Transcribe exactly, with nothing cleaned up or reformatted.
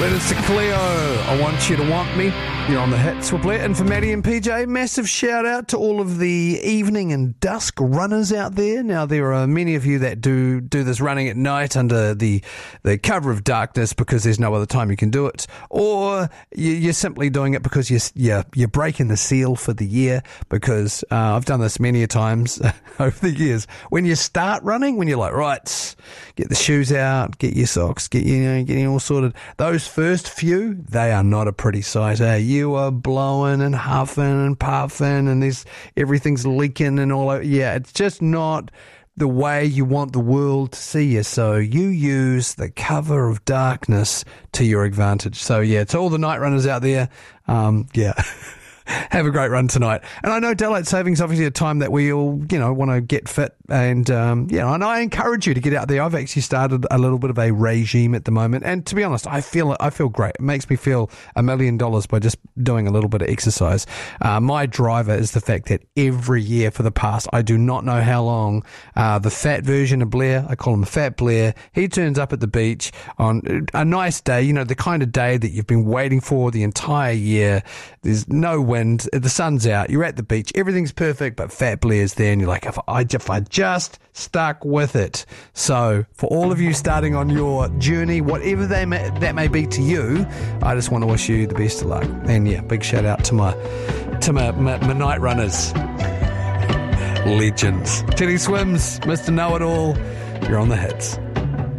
Letters to Cleo, I want you to want me. You're on the hits with Blair. And for Maddie and P J, massive shout out to all of the evening and dusk runners out there. Now, there are many of you that do do this running at night under the, the cover of darkness because there's no other time you can do it. Or you, you're simply doing it because you're, you're, you're breaking the seal for the year. Because uh, I've done this many a times over the years. When you start running, when you're like, right, get the shoes out, get your socks, get you know, getting all sorted. Those first few, they are not a pretty sight, eh? You are blowing and huffing and puffing and there's everything's leaking and all that. Yeah, it's just not the way you want the world to see you. So you use the cover of darkness to your advantage. So yeah, to all the night runners out there, um, yeah. Have a great run tonight. And I know daylight savings is obviously a time that we all, you know, want to get fit. And, um, yeah, and I encourage you to get out there. I've actually started a little bit of a regime at the moment. And to be honest, I feel I feel great. It makes me feel a million dollars by just doing a little bit of exercise. Uh, my driver is the fact that every year for the past, I do not know how long, uh, the fat version of Blair, I call him Fat Blair, he turns up at the beach on a nice day, you know, the kind of day that you've been waiting for the entire year. There's no wind, the sun's out, you're at the beach, everything's perfect, but Fat Blair's there, and you're like, if I, if I just stuck with it. So, for all of you starting on your journey, whatever they may, that may be to you, I just want to wish you the best of luck. And yeah, big shout out to my to my, my, my night runners. Legends. Teddy Swims, Mister Know-It-All, you're on the hits.